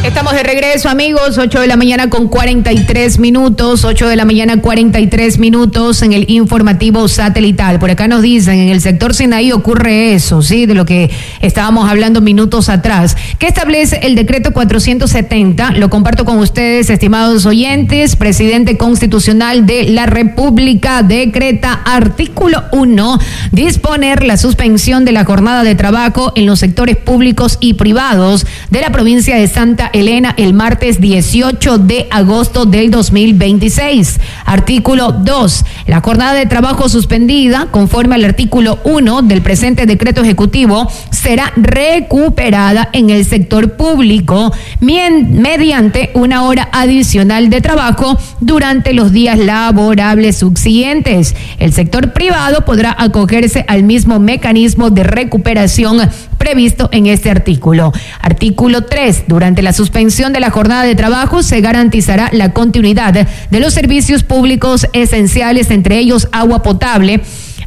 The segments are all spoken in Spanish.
Estamos de regreso, amigos, 8 de la mañana con 43 minutos, 8 de la mañana 43 minutos en el informativo satelital. Por acá nos dicen, en el sector Sinaí ocurre eso, ¿sí? De lo que estábamos hablando minutos atrás. ¿Qué establece el decreto 470? Lo comparto con ustedes, estimados oyentes. Presidente constitucional de la República decreta, artículo 1, disponer la suspensión de la jornada de trabajo en los sectores públicos y privados de la provincia de Santa Elena el martes 18 de agosto del 2026. Artículo 2. La jornada de trabajo suspendida, conforme al artículo 1 del presente decreto ejecutivo, será recuperada en el sector público mediante una hora adicional de trabajo durante los días laborables subsiguientes. El sector privado podrá acogerse al mismo mecanismo de recuperación previsto en este artículo. Artículo 3. Durante la suspensión de la jornada de trabajo se garantizará la continuidad de los servicios públicos esenciales, entre ellos agua potable,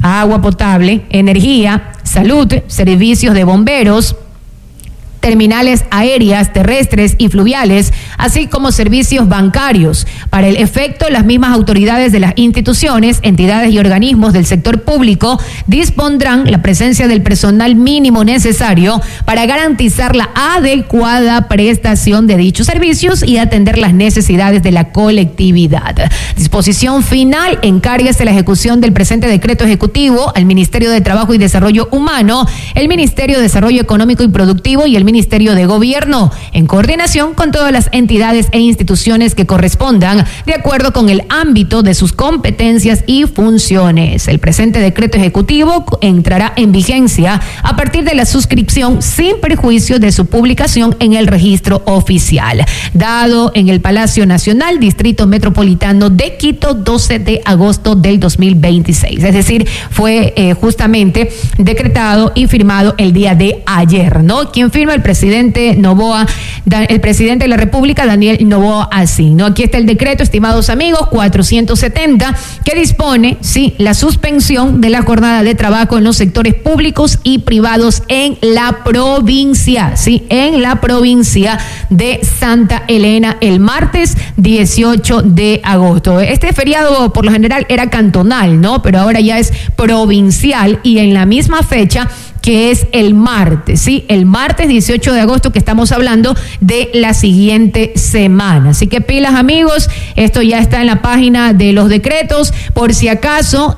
energía, salud, servicios de bomberos, terminales aéreas, terrestres y fluviales, así como servicios bancarios. Para el efecto, las mismas autoridades de las instituciones, entidades y organismos del sector público dispondrán la presencia del personal mínimo necesario para garantizar la adecuada prestación de dichos servicios y atender las necesidades de la colectividad. Disposición final: encárguese la ejecución del presente decreto ejecutivo al Ministerio de Trabajo y Desarrollo Humano, el Ministerio de Desarrollo Económico y Productivo y el Ministerio de Gobierno, en coordinación con todas las entidades e instituciones que correspondan, de acuerdo con el ámbito de sus competencias y funciones. El presente decreto ejecutivo entrará en vigencia a partir de la suscripción, sin perjuicio de su publicación en el registro oficial, dado en el Palacio Nacional, Distrito Metropolitano de Quito, 12 de agosto del 2026. Es decir, fue justamente decretado y firmado el día de ayer, ¿no? ¿Quién firma? El presidente Noboa, el presidente de la República, Daniel Noboa Asín, ¿no? Aquí está el decreto, estimados amigos, 470, que dispone, sí, la suspensión de la jornada de trabajo en los sectores públicos y privados en la provincia, sí, en la provincia de Santa Elena el martes 18 de agosto. Este feriado por lo general era cantonal, ¿no? Pero ahora ya es provincial y en la misma fecha, que es el martes, ¿sí? El martes 18 de agosto, que estamos hablando de la siguiente semana. Así que pilas, amigos, esto ya está en la página de los decretos. Por si acaso,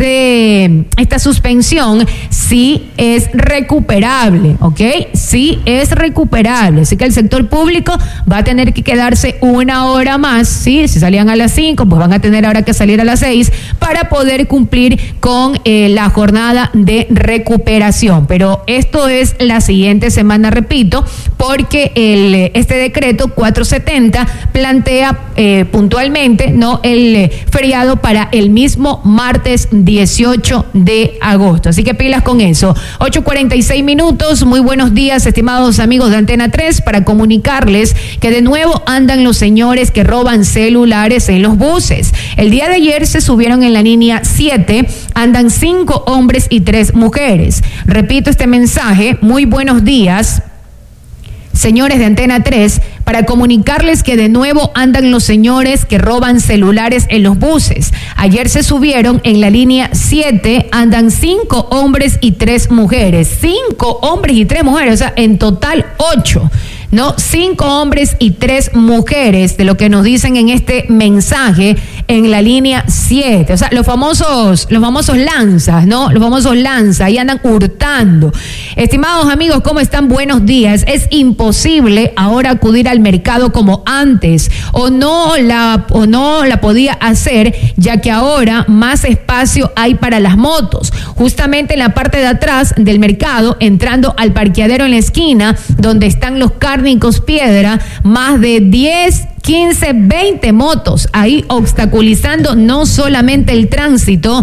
esta suspensión sí es recuperable, ¿ok? Sí es recuperable. Así que el sector público va a tener que quedarse una hora más, ¿sí? Si salían a las 5, pues van a tener ahora que salir a las 6 para poder cumplir con la jornada de recuperación. Pero esto es la siguiente semana, repito, porque este decreto 470 plantea puntualmente, ¿no?, el feriado para el mismo martes 18 de agosto. Así que pilas con eso. 8:46 minutos. Muy buenos días, estimados amigos de Antena 3, para comunicarles que de nuevo andan los señores que roban celulares en los buses. El día de ayer se subieron en la línea 7, andan 5 hombres y 3 mujeres. Repito este mensaje: muy buenos días, señores de Antena 3, para comunicarles que de nuevo andan los señores que roban celulares en los buses. Ayer se subieron en la línea 7, andan 5 hombres y 3 mujeres. 5 hombres y 3 mujeres, o sea, en total 8. ¿No? 5 hombres y 3 mujeres, de lo que nos dicen en este mensaje en la línea 7. O sea, los famosos lanzas, ¿no? Los famosos lanzas, ahí andan hurtando. Estimados amigos, ¿cómo están? Buenos días. Es imposible ahora acudir al mercado como antes, o no la podía hacer, ya que ahora más espacio hay para las motos. Justamente en la parte de atrás del mercado, entrando al parqueadero en la esquina, donde están los cárnicos Piedra, más de 10, 15, 20 motos ahí obstaculizando no solamente el tránsito,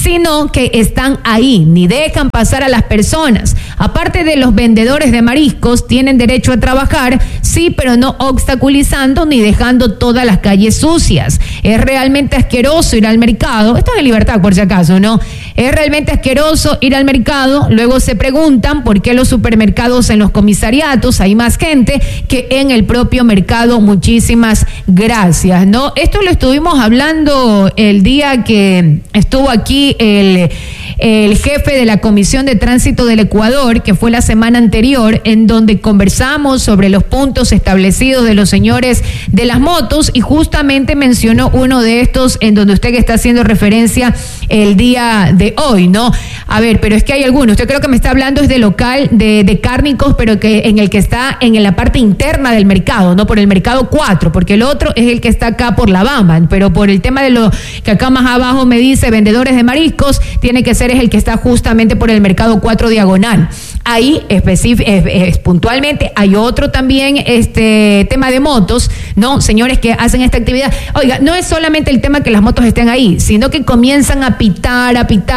sino que están ahí, ni dejan pasar a las personas. Aparte de los vendedores de mariscos, tienen derecho a trabajar, sí, pero no obstaculizando ni dejando todas las calles sucias. Es realmente asqueroso ir al mercado, esto es en Libertad por si acaso, ¿no? Es realmente asqueroso ir al mercado, luego se preguntan por qué los supermercados en los comisariatos hay más gente que en el propio mercado. Muchísimas gracias, ¿no? Esto lo estuvimos hablando el día que estuvo aquí el jefe de la Comisión de Tránsito del Ecuador, que fue la semana anterior, en donde conversamos sobre los puntos establecidos de los señores de las motos, y justamente mencionó uno de estos en donde usted está haciendo referencia el día de hoy, ¿no? A ver, pero es que hay algunos, usted creo que me está hablando es de local de cárnicos, pero que en el que está en la parte interna del mercado, no por el mercado 4, porque el otro es el que está acá por La Bamba, pero por el tema de lo que acá más abajo me dice vendedores de mariscos, tiene que ser es el que está justamente por el mercado 4 diagonal. Ahí puntualmente hay otro también tema de motos, ¿no? Señores que hacen esta actividad. Oiga, no es solamente el tema que las motos estén ahí, sino que comienzan a pitar,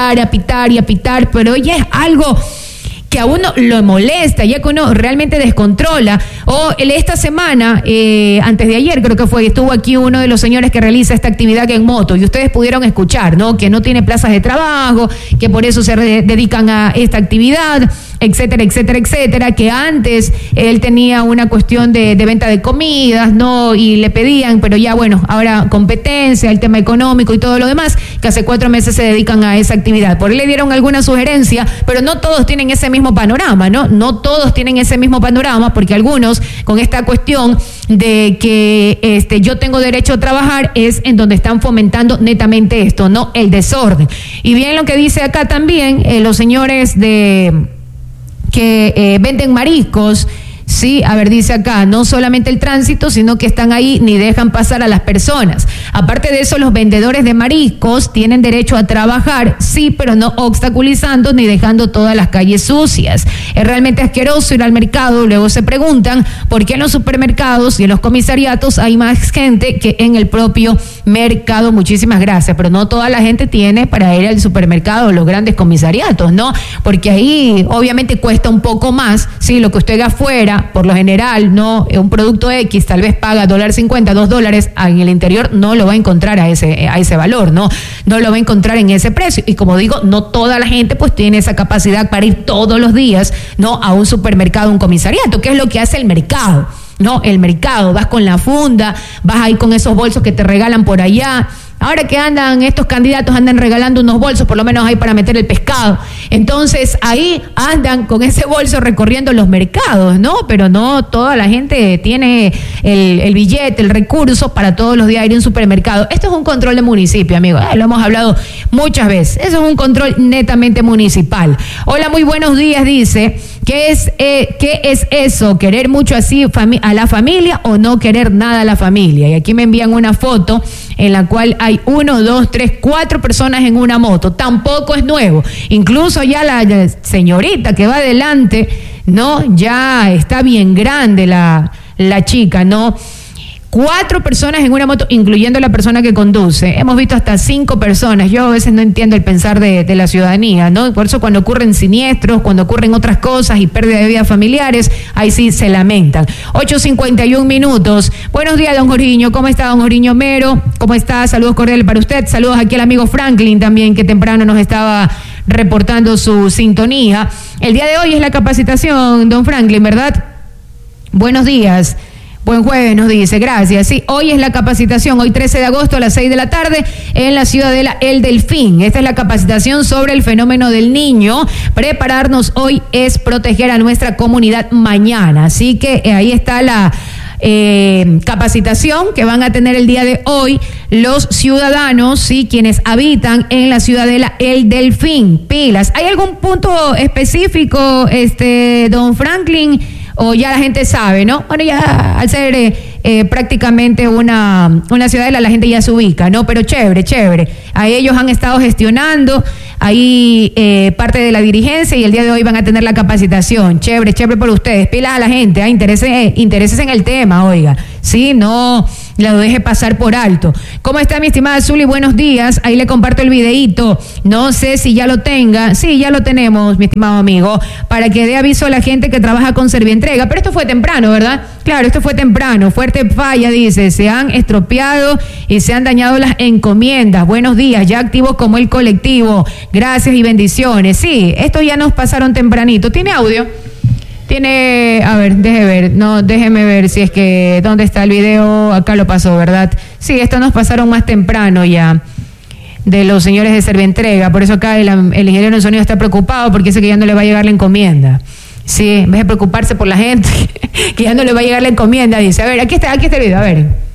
pero oye, es algo que a uno lo molesta, ya que uno realmente descontrola. Esta semana, antes de ayer creo que fue, estuvo aquí uno de los señores que realiza esta actividad en moto, y ustedes pudieron escuchar, ¿no? Que no tiene plazas de trabajo, que por eso se dedican a esta actividad, etcétera, que antes él tenía una cuestión de venta de comidas, ¿no? Y le pedían, pero ya bueno, ahora competencia, el tema económico y todo lo demás, que hace 4 meses se dedican a esa actividad. Por él le dieron alguna sugerencia, pero no todos tienen ese mismo panorama, ¿no? No todos tienen ese mismo panorama, porque algunos con esta cuestión de que yo tengo derecho a trabajar es en donde están fomentando netamente esto, ¿no? El desorden. Y bien lo que dice acá también los señores que venden mariscos, sí, a ver, dice acá, no solamente el tránsito, sino que están ahí ni dejan pasar a las personas. Aparte de eso, los vendedores de mariscos tienen derecho a trabajar, sí, pero no obstaculizando ni dejando todas las calles sucias. Es realmente asqueroso ir al mercado, luego se preguntan por qué en los supermercados y en los comisariatos hay más gente que en el propio mercado. Muchísimas gracias, pero no toda la gente tiene para ir al supermercado o los grandes comisariatos, ¿no? Porque ahí obviamente cuesta un poco más, sí, lo que usted haga afuera, por lo general, no, un producto X tal vez paga $1.50, $2, en el interior no lo va a encontrar a ese valor, no lo va a encontrar en ese precio. Y como digo, no toda la gente pues tiene esa capacidad para ir todos los días, no, a un supermercado, a un comisariato, que es lo que hace el mercado. No, el mercado, vas con la funda, vas ahí con esos bolsos que te regalan por allá. Ahora que estos candidatos andan regalando unos bolsos, por lo menos hay para meter el pescado. Entonces ahí andan con ese bolso recorriendo los mercados, ¿no? Pero no toda la gente tiene el billete, el recurso para todos los días ir a un supermercado. Esto es un control de municipio, amigo. Lo hemos hablado muchas veces. Eso es un control netamente municipal. Hola, muy buenos días, dice. ¿Qué es eso? ¿Querer mucho así a la familia o no querer nada a la familia? Y aquí me envían una foto en la cual hay 1, 2, 3, 4 personas en una moto. Tampoco es nuevo. Incluso ya la señorita que va adelante, ¿no? Ya está bien grande la chica, ¿no? 4 personas en una moto, incluyendo la persona que conduce. Hemos visto hasta 5 personas. Yo a veces no entiendo el pensar de la ciudadanía, ¿no? Por eso cuando ocurren siniestros, cuando ocurren otras cosas y pérdida de vidas familiares, ahí sí se lamentan. 8:51. Buenos días, don Jorginho. ¿Cómo está, don Jorginho Mero? ¿Cómo está? Saludos cordiales para usted. Saludos aquí al amigo Franklin también, que temprano nos estaba reportando su sintonía. El día de hoy es la capacitación, don Franklin, ¿verdad? Buenos días. Buen jueves, nos dice, gracias. Sí, hoy es la capacitación, hoy 13 de agosto a las 6 de la tarde en la ciudadela El Delfín. Esta es la capacitación sobre el fenómeno del niño. Prepararnos hoy es proteger a nuestra comunidad mañana. Así que ahí está la capacitación que van a tener el día de hoy los ciudadanos, sí, quienes habitan en la ciudadela El Delfín. Pilas. ¿Hay algún punto específico, don Franklin? O ya la gente sabe, ¿no? Bueno, ya al ser prácticamente una ciudadela, la gente ya se ubica, ¿no? Pero chévere. A ellos han estado gestionando ahí parte de la dirigencia y el día de hoy van a tener la capacitación. Chévere por ustedes. Pilas a la gente, intereses en el tema, oiga. Sí, no lo deje pasar por alto. ¿Cómo está mi estimada Zuli? Buenos días. Ahí le comparto el videíto. No sé si ya lo tenga. Sí, ya lo tenemos, mi estimado amigo, para que dé aviso a la gente que trabaja con Servientrega. Pero esto fue temprano, ¿verdad? Claro, esto fue temprano. Fuerte falla, dice. Se han estropeado y se han dañado las encomiendas. Buenos días, ya activos como el colectivo. Gracias y bendiciones. Sí, estos ya nos pasaron tempranito. ¿Tiene audio? Tiene, a ver, déjeme ver si es que, ¿dónde está el video? Acá lo pasó, ¿verdad? Sí, esto nos pasaron más temprano ya, de los señores de Servientrega, por eso acá el ingeniero en sonido está preocupado porque dice que ya no le va a llegar la encomienda. Sí, en vez de preocuparse por la gente, que ya no le va a llegar la encomienda, dice, a ver, aquí está el video, a ver.